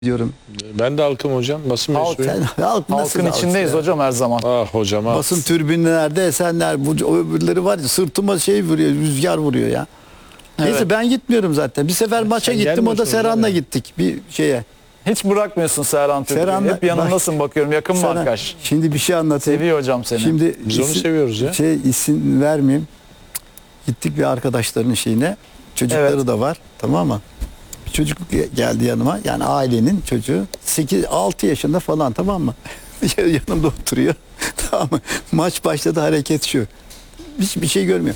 diyorum. Ben de halkım hocam. Basın mensubuyum. Halkın içindeyiz hocam her zaman. Ah hocam ah. Basın türbinlerde Esenler, bu öbürleri var ya, sırtıma şey vuruyor, rüzgar vuruyor ya. Neyse Evet. ben gitmiyorum zaten. Bir sefer maça gittim, o da gelmiyorsun Serhan'la hocam. gittik bir şeye. Hiç bırakmıyorsun Serhan Türk'ü. Serhan'la- Hep yanındasın bakıyorum. Yakın mı Serhan, arkadaş? şimdi bir şey anlatayım. Seviyor hocam seni. Şimdi Biz onu seviyoruz ya. isim vermeyeyim. Gittik bir arkadaşlarının şeyine. Çocukları Evet. da var. Tamam mı? Bir çocuk geldi yanıma. Yani ailenin çocuğu. 6 yaşında falan, tamam mı? Yanımda oturuyor. Tamam mı? Maç başladı, hareket şu. Hiçbir şey görmüyor.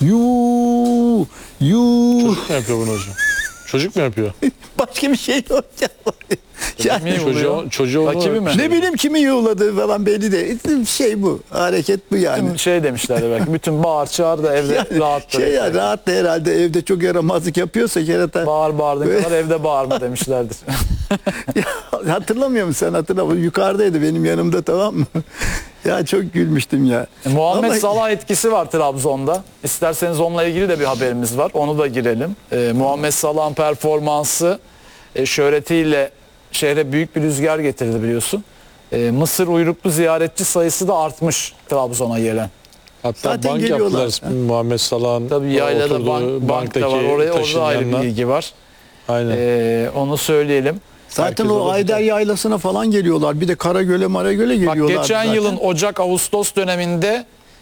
Yuu. Çocuk mu yapıyor bunu hocam? Çocuk mu yapıyor? Başka bir şey yok. Kimi buluyor? Çocuğu Rakibi mi? Ne bileyim kimi yolladı falan belli de. Şey bu. Hareket bu yani. Bütün şey demişlerdi belki. Bütün bağır çağır da evde rahattır. Şey ya, rahat da herhalde, evde çok yaramazlık yapıyorsa kerata. Bağır bağırdığın kadar evde bağırma demişlerdir. Ya, hatırlamıyor musun sen? Hatırlamıyorum. Yukarıdaydı benim yanımda, tamam mı? Ya çok gülmüştüm ya. Muhammed Ama- Salah etkisi var Trabzon'da. İsterseniz onunla ilgili de bir haberimiz var. Onu da girelim. Muhammed Salah'ın performansı şöhretiyle şehre büyük bir rüzgar getirdi biliyorsun. Mısır uyruklu ziyaretçi sayısı da artmış Trabzon'a gelen. Hatta Zaten bank geliyorlar. yaptılar Muhammed Salah'ın. Tabii yaylada bank da banktaki var. Orada taşın ayrı bir yanına. bilgi var. Aynen. Onu söyleyelim. Zaten Herkes o orada. Ayder Yaylası'na falan geliyorlar. Bir de Karagöl'e Maragöl'e Bak geliyorlar. geçen zaten. yılın Ocak-Ağustos döneminde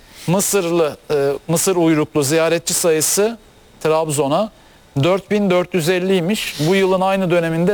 Mısır uyruklu ziyaretçi sayısı Trabzon'a 4450'ymiş. Bu yılın aynı döneminde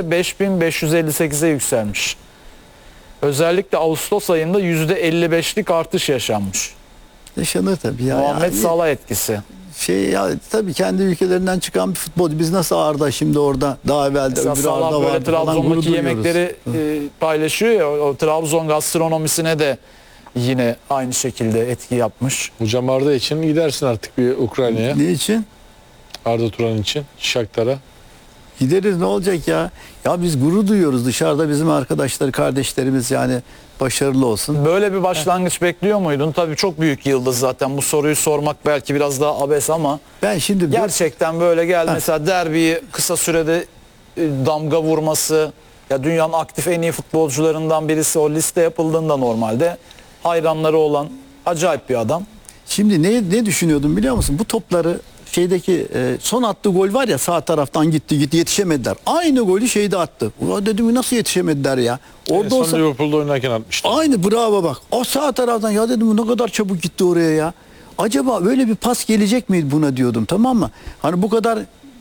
5558'e yükselmiş. Özellikle Ağustos ayında %55'lik artış yaşanmış. Yaşanır tabii ya. Muhammed Yani Salah etkisi. şey ya, tabii kendi ülkelerinden çıkan bir futbolcu. Biz nasıl Arda şimdi orada, daha evvel de Mesela öbür Salah Arda böyle vardı falan, gurur Trabzon'daki duyuyoruz. yemekleri paylaşıyor ya, o Trabzon gastronomisine de yine aynı şekilde etki yapmış. Hocam Arda için gidersin artık bir Ukrayna'ya. Ne için? Arda Turan için. Shakhtar'a. Gideriz, ne olacak ya? Ya biz gurur duyuyoruz, dışarıda bizim arkadaşlar, kardeşlerimiz yani başarılı olsun. Böyle bir başlangıç bekliyor muydun? Tabii çok büyük yıldız zaten. Bu soruyu sormak belki biraz daha abes ama Ben şimdi gerçekten böyle geldi. Mesela derbiyi kısa sürede damga vurması, ya dünyanın aktif en iyi futbolcularından birisi, o liste yapıldığında normalde hayranları olan acayip bir adam. Şimdi ne düşünüyordum biliyor musun? Bu topları şeydeki son attığı gol var ya, sağ taraftan gitti yetişemediler. Aynı golü şeyde attı. Ulan dedim, nasıl yetişemediler ya? Orada Son olsa Liverpool'da oynarken atmıştı. aynı, bravo bak. O sağ taraftan, ya dedim ne kadar çabuk gitti oraya ya. Acaba öyle bir pas gelecek miydi buna diyordum, tamam mı? Hani bu kadar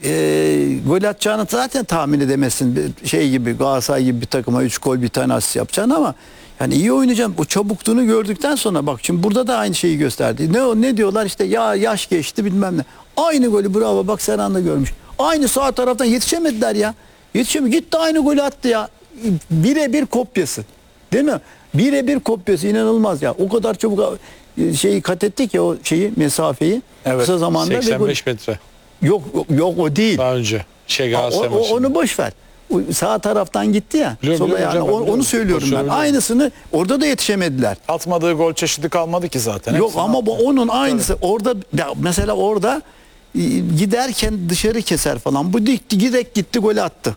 gol atacağını zaten tahmin edemezsin. Bir şey gibi, Galatasaray gibi bir takıma 3 gol bir tane asist yapacağını, ama yani iyi oynayacağım. O çabukluğunu gördükten sonra bak şimdi burada da aynı şeyi gösterdi. Ne diyorlar işte, ya yaş geçti bilmem ne. Aynı golü, bravo bak, Serhan da görmüş. Aynı sağ taraftan yetişemediler ya. Gitti aynı golü attı ya. Birebir kopyası. Değil mi? Birebir kopyası, inanılmaz ya. O kadar çabuk şeyi kat etti ki, o şeyi, mesafeyi. Evet. Kısa zamanda. 85 metre. Yok o değil. Daha önce. Galatasaray maçında. Onu boş ver. O sağ taraftan gitti ya. Biliyorum, Sola biliyorum yani. hocam, biliyorum. Onu söylüyorum ben. Biliyorum. Aynısını orada da yetişemediler. Atmadığı gol çeşidi kalmadı ki zaten. Yok Hepsini ama attı. onun aynısı. Orada ya mesela orada giderken dışarı keser falan. Bu gitti golü attı.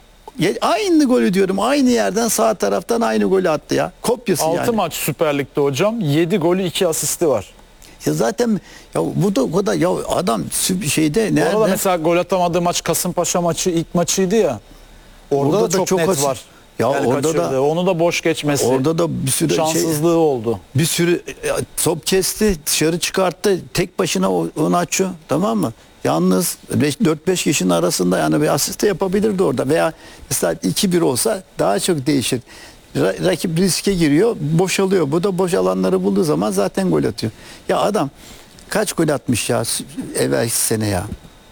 Aynı golü diyorum. Aynı yerden, sağ taraftan aynı golü attı ya. Kopyası 6 yani. maç Süper Lig'de hocam. 7 golü 2 asisti var. Ya zaten ya bu da o kadar, ya adam şeyde Orada nerede? mesela gol atamadığı maç Kasımpaşa maçı, ilk maçıydı ya. Orada da çok net asist. var. Ya Yani orada da kaçırdı. Onu da boş geçmesi. orada da bir sürü şanssızlığı oldu. bir sürü top kesti, dışarı çıkarttı. Tek başına onu açıyor, tamam mı? Yalnız 4-5 kişinin arasında yani bir asist de yapabilirdi orada. Veya mesela 2-1 olsa daha çok değişir. Rakip riske giriyor, boşalıyor. Bu da boş alanları bulduğu zaman zaten gol atıyor. Ya adam kaç gol atmış ya evvel sene ya.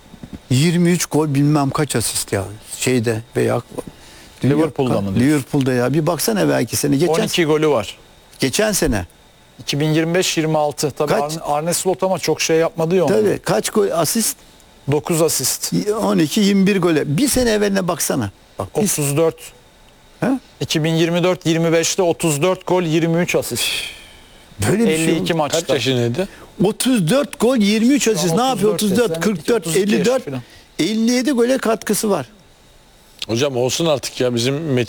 23 gol bilmem kaç asist ya. Şeyde veya Liverpool'da mı diyorsun? Liverpool'da ya. Bir baksana evvelki sene. 12 golü var. Geçen sene. 2025-26. Tabii Kaç? Arne Slot ama çok şey yapmadı ya. Tabii kaç gol asist? 9 asist. 12-21 gole. Bir sene evveline baksana. Bak, 34. He? 2024-25'te 34 gol 23 asist. böyle bir şey 52 yok. Kaç maçta. yaşındaydı? 34 gol 23 asist. Ne yapıyor? 34, desen 44, 32 yaş 54, falan. 57 gole katkısı var. Hocam olsun artık ya, bizim